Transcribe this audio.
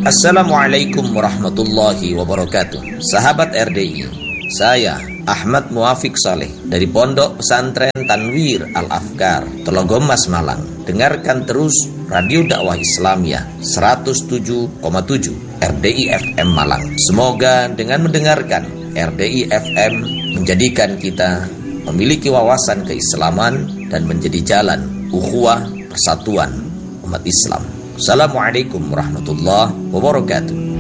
Assalamualaikum warahmatullahi wabarakatuh. Sahabat RDI, saya Ahmad Muafiq Saleh dari Pondok Pesantren Tanwir Al-Afkar, Telogomas, Malang. Dengarkan terus Radio Dakwah Islamiyah 107,7 RDI FM Malang. Semoga dengan mendengarkan RDI FM menjadikan kita memiliki wawasan keislaman dan menjadi jalan ukhuwah persatuan umat Islam. Assalamualaikum warahmatullahi wabarakatuh.